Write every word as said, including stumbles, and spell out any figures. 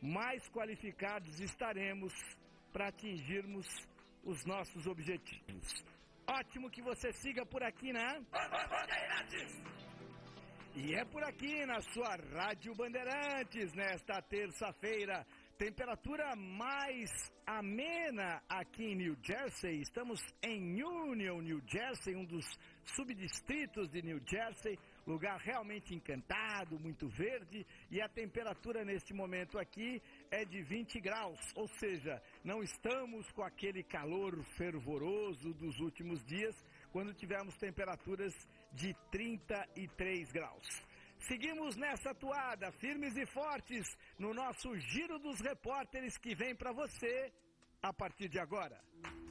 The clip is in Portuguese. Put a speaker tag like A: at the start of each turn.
A: mais qualificados estaremos para atingirmos os nossos objetivos. Ótimo que você siga por aqui, né? E é por aqui na sua Rádio Bandeirantes, nesta terça-feira. Temperatura mais amena aqui em New Jersey. Estamos em Union, New Jersey, um dos subdistritos de New Jersey. Lugar realmente encantado, muito verde. E a temperatura neste momento aqui é de vinte graus. Ou seja, não estamos com aquele calor fervoroso dos últimos dias, quando tivemos temperaturas de trinta e três graus. Seguimos nessa toada, firmes e fortes, no nosso Giro dos Repórteres, que vem para você a partir de agora.